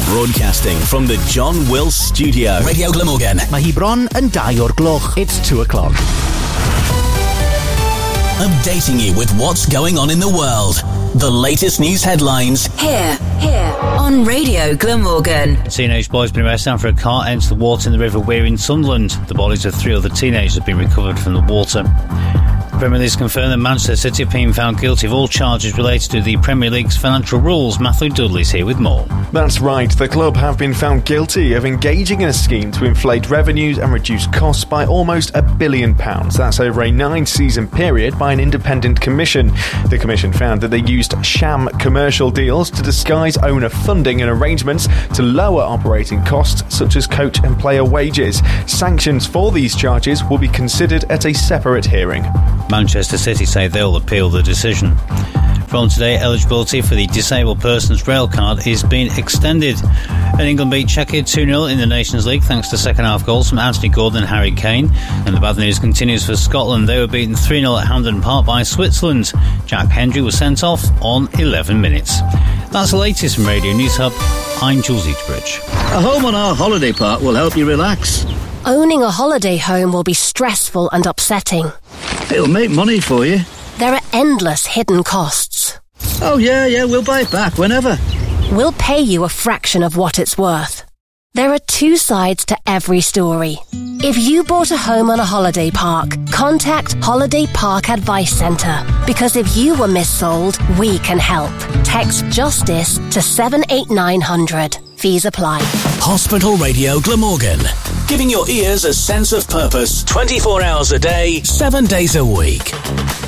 Broadcasting from the John Wills Studio. Radio Glamorgan. Mae hi bron yn 2 o'r gloch. It's 2 o'clock. Updating you with what's going on in the world. The latest news headlines. Here on Radio Glamorgan. A teenage boy has been arrested after a car entered the water in the River Wear in Sunderland. The bodies of 3 other teenagers have been recovered from the water. Premier League's confirmed that Manchester City have been found guilty of all charges related to the Premier League's financial rules. Matthew Dudley's here with more. That's right, the club have been found guilty of engaging in a scheme to inflate revenues and reduce costs by almost £1 billion. That's over a 9-season period by an independent commission. The commission found that they used sham commercial deals to disguise owner funding and arrangements to lower operating costs such as coach and player wages. Sanctions for these charges will be considered at a separate hearing. Manchester City say they'll appeal the decision. From today, eligibility for the disabled person's rail card is being extended. And England beat Czechia 2-0 in the Nations League thanks to second-half goals from Anthony Gordon and Harry Kane. And the bad news continues for Scotland. They were beaten 3-0 at Hampden Park by Switzerland. Jack Hendry was sent off on 11 minutes. That's the latest from Radio News Hub. I'm Jules Eatbridge. A home on our holiday park will help you relax. Owning a holiday home will be stressful and upsetting. It'll make money for you. There are endless hidden costs. Oh, yeah, we'll buy it back whenever. We'll pay you a fraction of what it's worth. There are 2 sides to every story. If you bought a home on a holiday park, contact Holiday Park Advice Centre. Because if you were missold, we can help. Text JUSTICE to 78900. Fees apply. Hospital Radio Glamorgan. Giving your ears a sense of purpose 24 hours a day, 7 days a week.